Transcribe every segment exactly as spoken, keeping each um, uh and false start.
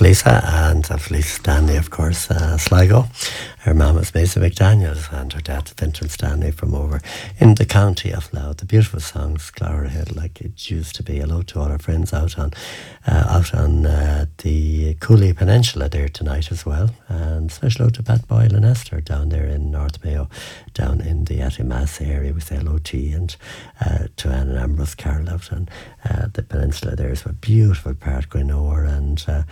Lisa, and of Lisa Stanley, of course, uh, Sligo. Her mum was Maisie McDaniels and her dad Fintan Stanley from over in the county of Louth. The beautiful songs, Clara Hill, like it used to be. Hello to all our friends out on uh, out on uh, the Cooley Peninsula there tonight as well. And special hello to Pat Boyle and Esther down there in North Mayo, down in the Attimass area. We say hello to you, and uh, to Anne and Ambrose Carroll out on uh, the peninsula there is a beautiful part, Grenore and uh,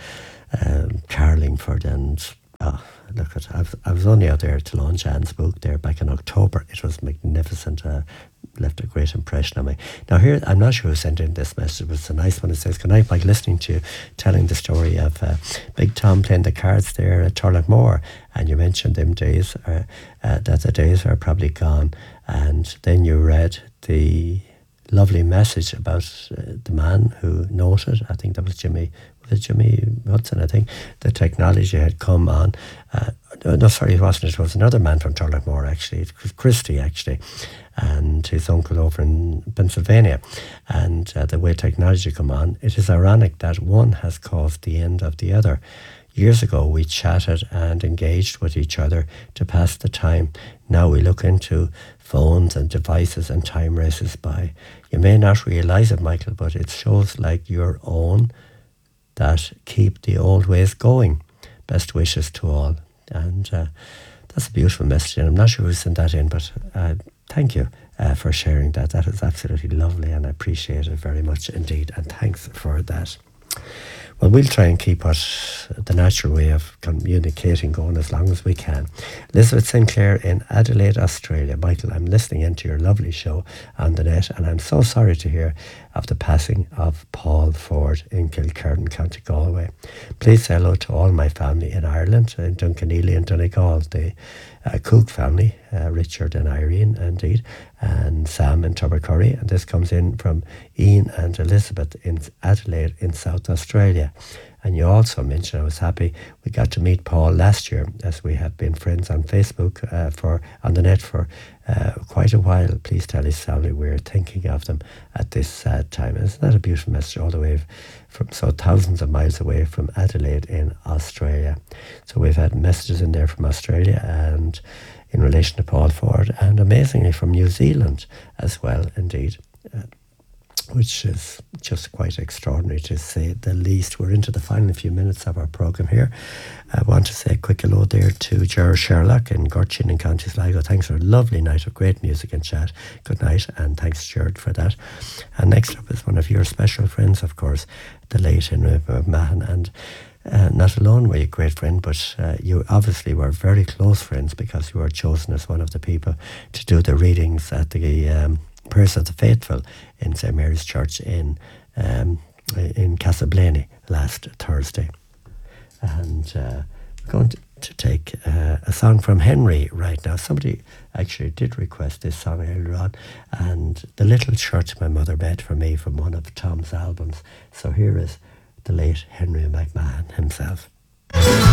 um, Carlingford, and oh, look at I was, I was only out there to launch Anne's book there back in October. It was magnificent. Uh, left a great impression on me. Now here, I'm not sure who sent in this message, but it's a nice one. It says, "Good night, Mike, listening to you telling the story of uh, Big Tom playing the cards there at Turlockmore, and you mentioned them days, uh, uh, that the days are probably gone, and then you read the lovely message about uh, the man who noted, I think that was Jimmy, was it Jimmy Hudson, I think, the technology had come on. Uh, no, sorry, it wasn't. It was another man from Turlockmore, actually. It was Christie, actually, and his uncle over in Pennsylvania. And uh, the way technology come on, it is ironic that one has caused the end of the other. Years ago, we chatted and engaged with each other to pass the time. Now we look into phones and devices and time races by. You may not realise it, Michael, but it shows like your own that keep the old ways going. Best wishes to all. And uh, that's a beautiful message. And I'm not sure who sent that in, but uh, thank you uh, for sharing that. That is absolutely lovely, and I appreciate it very much indeed. And thanks for that. Well, we'll try and keep what the natural way of communicating going as long as we can. Elizabeth Sinclair in Adelaide, Australia. Michael, I'm listening into your lovely show on the net, and I'm so sorry to hear of the passing of Paul Ford in Kilkerran, County Galway. Please say hello to all my family in Ireland, in Duncanely and Donegal, the uh, Cook family, uh, Richard and Irene, indeed, and Sam in Tubbercurry. And this comes in from Ian and Elizabeth in Adelaide in South Australia. And you also mentioned, I was happy we got to meet Paul last year, as we have been friends on Facebook, uh, for on the net for uh, quite a while. Please tell his family we're thinking of them at this sad time. Isn't that a beautiful message, all the way from so thousands of miles away from Adelaide in Australia? So we've had messages in there from Australia and in relation to Paul Ford, and amazingly from New Zealand as well, indeed. Uh, which is just quite extraordinary, to say the least. We're into the final few minutes of our programme here. I want to say a quick hello there to Ger Sherlock in Gorchin in County Sligo. Thanks for a lovely night of great music and chat. Good night, and thanks, Jared, for that. And next up is one of your special friends, of course, the late Henry McMahon. And uh, not alone were you a great friend, but uh, you obviously were very close friends, because you were chosen as one of the people to do the readings at the Um, Prayers of the Faithful in Saint Mary's Church in um, in Casablanca last Thursday. And uh, we're going to, to take uh, a song from Henry right now. Somebody actually did request this song earlier on, and The Little Church My Mother Made for Me, from one of Tom's albums. So here is the late Henry McMahon himself.